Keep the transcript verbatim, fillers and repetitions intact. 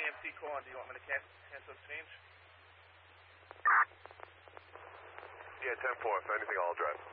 A M C call on. Do you want me to cancel, cancel exchange? Yeah, ten four. If anything, I'll drive.